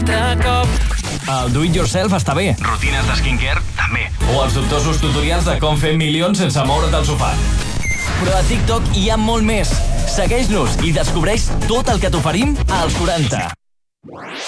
altre cop. El do-it-yourself està bé. Rutines de skincare, també. O els dubtosos tutorials de com fer milions sense moure't del sofà. Però a TikTok hi ha molt més. Segueix-nos i descobreix tot el que t'oferim als 40.